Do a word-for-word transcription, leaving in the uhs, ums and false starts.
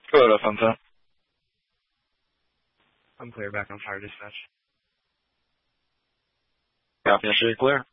Good, Alfonso. I'm clear back on fire dispatch. Copy, I should be clear.